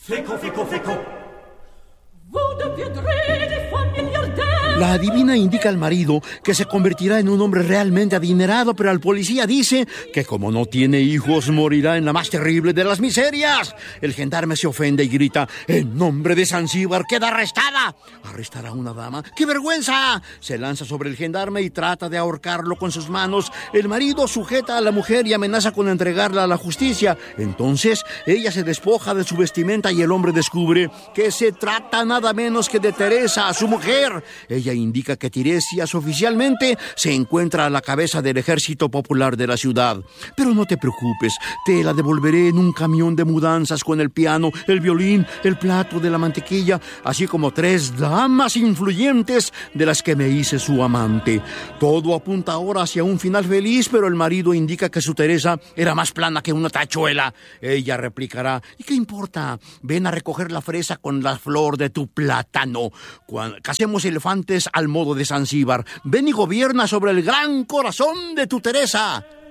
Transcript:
Feco, feco, feco. La adivina indica al marido que se convertirá en un hombre realmente adinerado, pero al policía dice que como no tiene hijos, morirá en la más terrible de las miserias. El gendarme se ofende y grita: «En nombre de Zanzíbar, queda arrestada». ¿Arrestar a una dama? ¡Qué vergüenza! Se lanza sobre el gendarme y trata de ahorcarlo con sus manos. El marido sujeta a la mujer y amenaza con entregarla a la justicia. Entonces, ella se despoja de su vestimenta y el hombre descubre que se trata nada menos que de Teresa, su mujer. Ella indica que Tiresias oficialmente se encuentra a la cabeza del ejército popular de la ciudad. Pero no te preocupes, te la devolveré en un camión de mudanzas con el piano, el violín, el plato de la mantequilla, así como 3 damas influyentes de las que me hice su amante. Todo apunta ahora hacia un final feliz, pero el marido indica que su Teresa era más plana que una tachuela. Ella replicará: ¿y qué importa? Ven a recoger la fresa con la flor de tu plátano. Cacemos elefantes al modo de Zanzíbar. Ven y gobierna sobre el gran corazón de tu Teresa.